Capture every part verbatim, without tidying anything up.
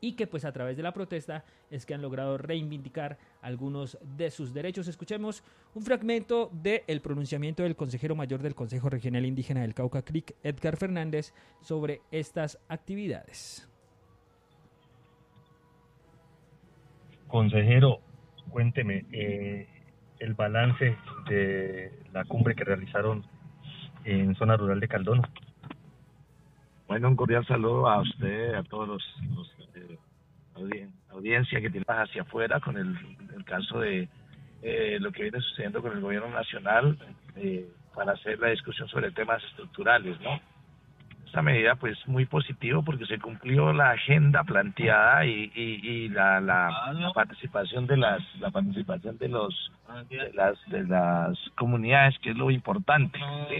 y que pues a través de la protesta es que han logrado reivindicar algunos de sus derechos. Escuchemos un fragmento del pronunciamiento del consejero mayor del Consejo Regional Indígena del Cauca, C R I C, Edgar Fernández, sobre estas actividades. Consejero, cuénteme eh, el balance de la cumbre que realizaron en zona rural de Caldono. Bueno, un cordial saludo a usted, a todos los, los eh, audien, audiencia que tiene hacia afuera con el, el caso de eh, lo que viene sucediendo con el gobierno nacional eh, para hacer la discusión sobre temas estructurales, ¿no? Esta medida, pues, muy positivo porque se cumplió la agenda planteada y, y, y la, la, la participación de las la participación de los de las de las comunidades, que es lo importante, ¿sí?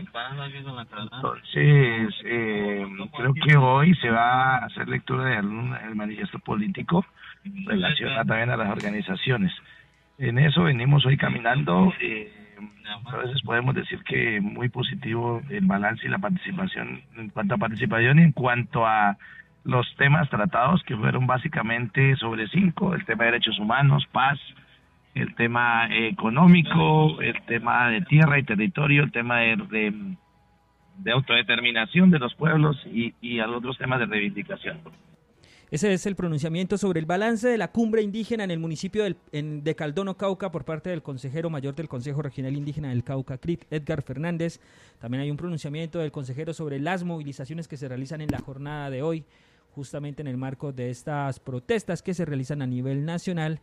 Entonces, eh, creo que hoy se va a hacer lectura de algún el manifiesto político relacionado también a las organizaciones. En eso venimos hoy caminando. Eh, Entonces podemos decir que muy positivo el balance y la participación en cuanto a participación y en cuanto a los temas tratados, que fueron básicamente sobre cinco: el tema de derechos humanos, paz, el tema económico, el tema de tierra y territorio, el tema de, de, de autodeterminación de los pueblos y, y a los otros temas de reivindicación. Ese es el pronunciamiento sobre el balance de la cumbre indígena en el municipio del, en, de Caldono, Cauca, por parte del consejero mayor del Consejo Regional Indígena del Cauca, C R I C, Edgar Fernández. También hay un pronunciamiento del consejero sobre las movilizaciones que se realizan en la jornada de hoy, justamente en el marco de estas protestas que se realizan a nivel nacional,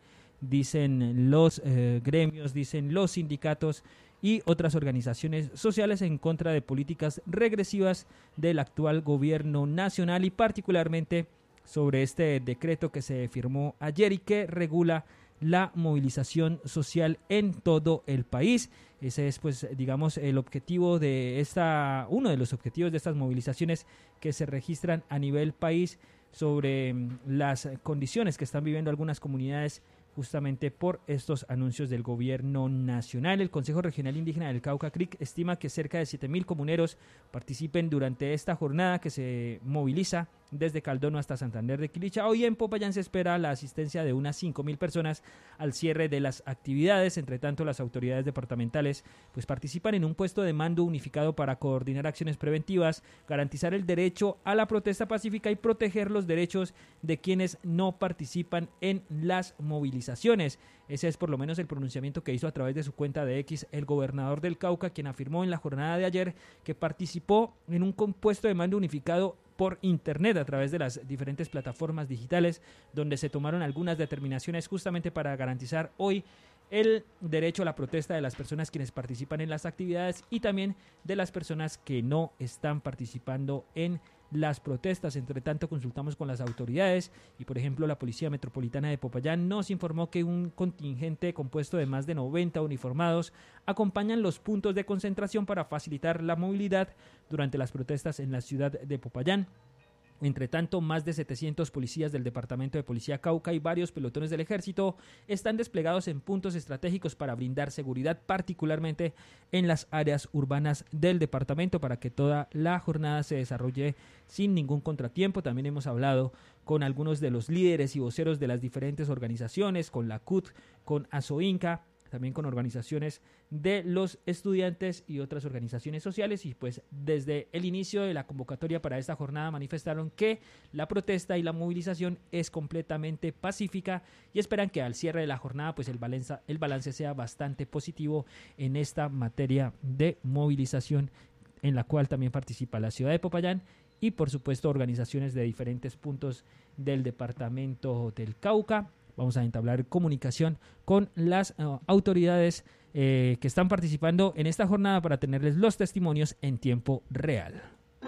dicen los eh, gremios, dicen los sindicatos y otras organizaciones sociales en contra de políticas regresivas del actual gobierno nacional y particularmente sobre este decreto que se firmó ayer y que regula la movilización social en todo el país. Ese es, pues, digamos, el objetivo de esta, uno de los objetivos de estas movilizaciones que se registran a nivel país sobre las condiciones que están viviendo algunas comunidades justamente por estos anuncios del gobierno nacional. El Consejo Regional Indígena del Cauca, C R I C, estima que cerca de siete mil comuneros participen durante esta jornada que se moviliza desde Caldono hasta Santander de Quilicha. Hoy en Popayán se espera la asistencia de unas cinco mil personas al cierre de las actividades. Entre tanto, las autoridades departamentales pues participan en un puesto de mando unificado para coordinar acciones preventivas, garantizar el derecho a la protesta pacífica y proteger los derechos de quienes no participan en las movilizaciones. Ese es por lo menos el pronunciamiento que hizo a través de su cuenta de X el gobernador del Cauca, quien afirmó en la jornada de ayer que participó en un puesto de mando unificado por internet a través de las diferentes plataformas digitales, donde se tomaron algunas determinaciones justamente para garantizar hoy el derecho a la protesta de las personas quienes participan en las actividades y también de las personas que no están participando en las protestas. Entre tanto, consultamos con las autoridades y, por ejemplo, la Policía Metropolitana de Popayán nos informó que un contingente compuesto de más de noventa uniformados acompañan los puntos de concentración para facilitar la movilidad durante las protestas en la ciudad de Popayán. Entre tanto, más de setecientos policías del Departamento de Policía Cauca y varios pelotones del Ejército están desplegados en puntos estratégicos para brindar seguridad, particularmente en las áreas urbanas del departamento, para que toda la jornada se desarrolle sin ningún contratiempo. También hemos hablado con algunos de los líderes y voceros de las diferentes organizaciones, con la C U T, con ASOINCA, también con organizaciones de los estudiantes y otras organizaciones sociales, y pues desde el inicio de la convocatoria para esta jornada manifestaron que la protesta y la movilización es completamente pacífica y esperan que al cierre de la jornada pues el balance, el balance sea bastante positivo en esta materia de movilización, en la cual también participa la ciudad de Popayán y por supuesto organizaciones de diferentes puntos del departamento del Cauca. Vamos a entablar comunicación con las uh, autoridades eh, que están participando en esta jornada para tenerles los testimonios en tiempo real.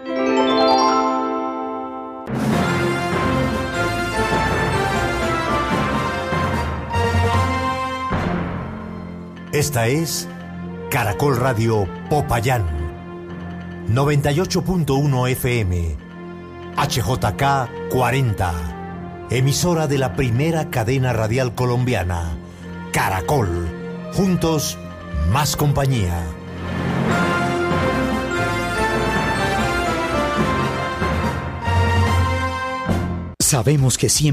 Esta es Caracol Radio Popayán, noventa y ocho punto uno F M, H J K cuarenta. Emisora de la primera cadena radial colombiana, Caracol. Juntos, más compañía. Sabemos que siempre